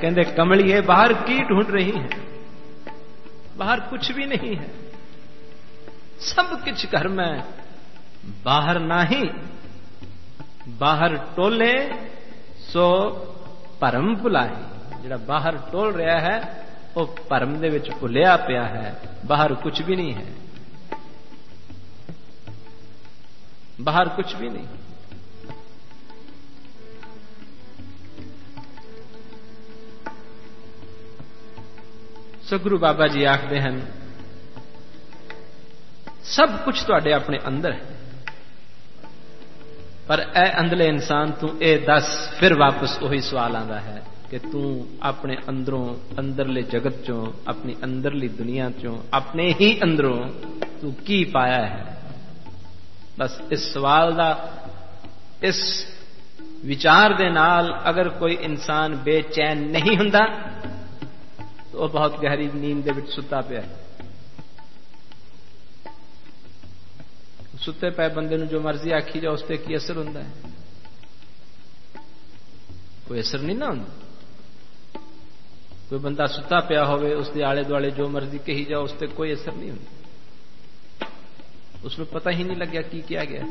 कहते कमलिए बाहर की ढूंढ रही है? बाहर कुछ भी नहीं है, सब कुछ घर में, बाहर नहीं। बाहर टोले सो परम भुलाही। जिहड़ा बाहर टोल रहा है वो परम दे विच भुलिया पिया है, बाहर कुछ भी नहीं है, बाहर कुछ भी नहीं। सो गुरु बाबा जी आखते हैं सब कुछ तुहाडे अपने अंदर है, पर ए अंदले इंसान तू ए दस, फिर वापस वही सवाल आता है कि तू अपने अंदरों, अंदरले जगत चों, अपनी अंदरली दुनिया चों, अपने ही अंदरों तू की पाया है? बस इस सवाल दा, इस विचार दे नाल अगर कोई इंसान बेचैन नहीं हुंदा तो वह बहुत गहरी नींद दे विच सुता पिया है। सुते पे बंदे नूं जो मर्जी आखी जाओ उसते की असर हुंदा है? कोई असर नहीं ना हुंदा। कोई बंदा सुता पिया होवे, उसके आले दुआले जो मर्जी कही जाओ उसते कोई असर नहीं हुंदा, उसनूं पता ही नहीं लग्या की किया गया।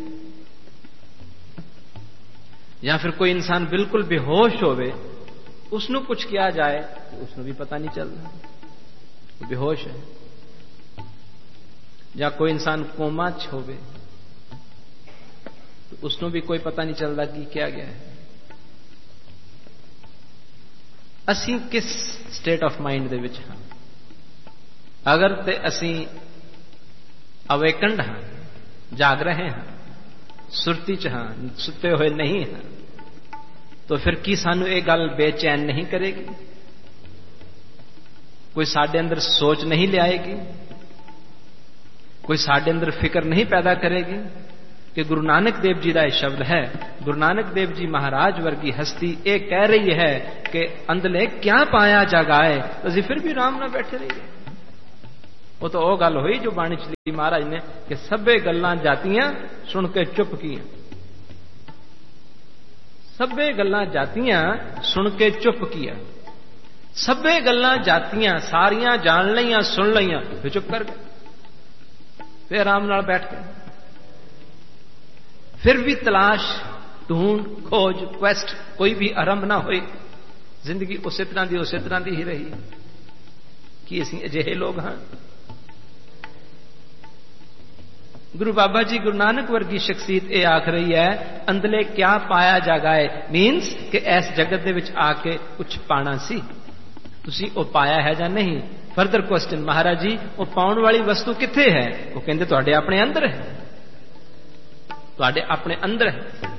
या फिर कोई इंसान बिल्कुल बेहोश होवे, उसनूं कुछ किया जाए तो उसनूं भी पता नहीं चलता, वो बेहोश है। या कोई इंसान कोमा च होवे तो उसनों भी कोई पता नहीं चलता कि क्या गया है। असी किस स्टेट ऑफ माइंड दे विच हां? अगर ते असी अवेकंड हां, जाग रहे हां, सुरती च हां, सुते हुए नहीं हां, तो फिर की सानू ये गल बेचैन नहीं करेगी? कोई साडे अंदर सोच नहीं ले आएगी? कोई साडे अंदर फिक्र नहीं पैदा करेगी? कि गुरु नानक देव जी का यह शब्द है, गुरु नानक देव जी महाराज वर्गी हस्ती ये कह रही है कि अंदले क्या पाया जगाए, तो असी फिर भी आराम ना बैठे रहिए। वो तो वह गल हुई जो बाणी चली महाराज ने कि सभे गल्लां जातियां सुन के चुप कियां। सभे गल्लां जातियां सुन के चुप किया। सभे गल्लां जातियां सारियां जान लियां, सुन लियां, फिर चुप कर गए, फिर आराम नाल बैठ गए। फिर भी तलाश, ढूंढ, खोज, क्वेस्ट कोई भी आरंभ ना हुई। जिंदगी उस तरह की ही रही। कि असीं अजिहे लोग हां? गुरु बाबा जी, गुरु नानक वर्गी शख्सियत ये आख रही है, अंदले क्या पाया जागाए, मीनस कि इस जगत दे विच आके कुछ पाना सी, तुसीं वो पाया है जां नहीं? फर्दर क्वेश्चन, महाराज जी वो पाउण वाली वस्तु कित्थे है? वो कहंदे तुहाडे अपने अंदर है, तुहाडे अपने अंदर है।